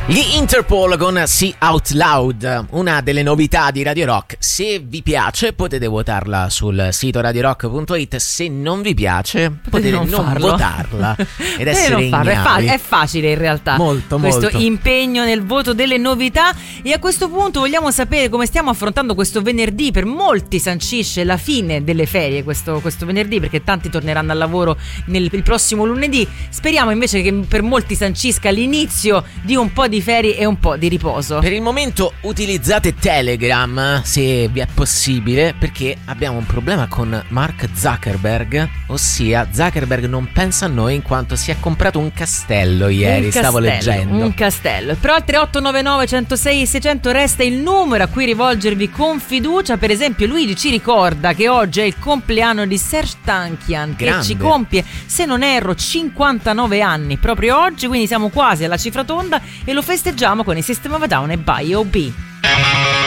Gli Interpol con See Out Loud, una delle novità di Radio Rock. Se vi piace potete votarla sul sito radiorock.it, se non vi piace potete non votarla ed essere ignavi. È facile in realtà questo impegno nel voto delle novità. E a questo punto vogliamo sapere come stiamo affrontando questo venerdì. Per molti sancisce la fine delle ferie questo venerdì, perché tanti torneranno al lavoro il prossimo lunedì. Speriamo invece che per molti sancisca l'inizio di un po' di ferie e un po' di riposo. Per il momento utilizzate Telegram se vi è possibile, perché abbiamo un problema con Mark Zuckerberg, ossia Zuckerberg non pensa a noi in quanto si è comprato un castello ieri, stavo leggendo. Un castello. Però al 3899 106 600 resta il numero a cui rivolgervi con fiducia. Per esempio Luigi ci ricorda che oggi è il compleanno di Serj Tankian, che ci compie, se non erro, 59 anni proprio oggi, quindi siamo quasi alla cifra tonda e lo festeggiamo con i System of a Down e B.I.O.B.